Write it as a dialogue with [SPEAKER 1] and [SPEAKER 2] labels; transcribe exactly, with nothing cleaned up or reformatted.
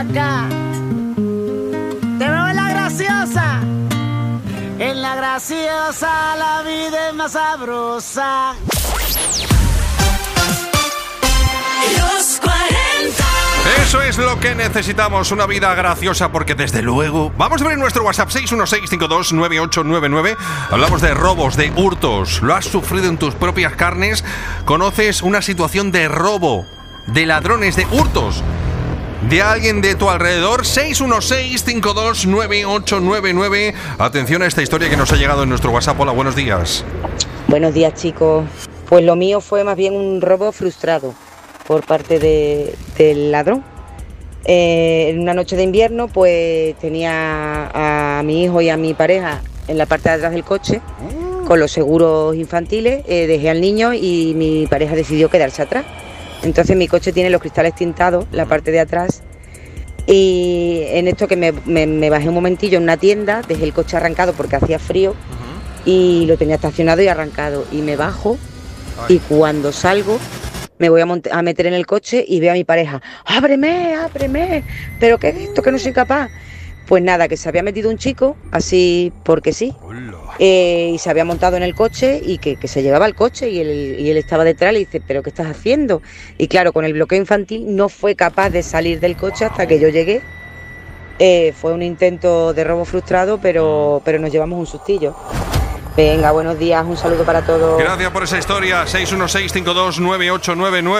[SPEAKER 1] acá. Te veo en la graciosa. En la graciosa la vida es más sabrosa.
[SPEAKER 2] Los cuarenta.
[SPEAKER 3] Eso es lo que necesitamos, una vida graciosa, porque desde luego... Vamos a ver en nuestro WhatsApp seis uno seis cinco dos nueve ocho nueve nueve. Hablamos de robos, de hurtos. ¿Lo has sufrido en tus propias carnes? ¿Conoces una situación de robo, de ladrones, de hurtos de alguien de tu alrededor? Seis uno seis cinco dos nueve ocho nueve nueve. Atención a esta historia que nos ha llegado en nuestro WhatsApp. Hola, buenos días.
[SPEAKER 4] Buenos días, chicos. Pues lo mío fue más bien un robo frustrado por parte de, del ladrón. Eh, en una noche de invierno, pues tenía a mi hijo y a mi pareja en la parte de atrás del coche con los seguros infantiles. Eh, dejé al niño y mi pareja decidió quedarse atrás. Entonces mi coche tiene los cristales tintados, la parte de atrás. Y en esto que me, me, me bajé un momentillo en una tienda, dejé el coche arrancado porque hacía frío y lo tenía estacionado y arrancado. Y me bajo y cuando salgo me voy a, mont- a meter en el coche y veo a mi pareja. ¡Ábreme, ábreme! ¿Pero qué es esto que no soy capaz? Pues nada, que se había metido un chico, así porque sí, eh, y se había montado en el coche y que, que se llevaba el coche y él, y él estaba detrás y le dice, ¿pero qué estás haciendo? Y claro, con el bloqueo infantil no fue capaz de salir del coche hasta que yo llegué. Eh, fue un intento de robo frustrado, pero, pero nos llevamos un sustillo. Venga, buenos días, un saludo para todos.
[SPEAKER 3] Gracias por esa historia. seis uno seis cinco dos nueve ocho nueve nueve.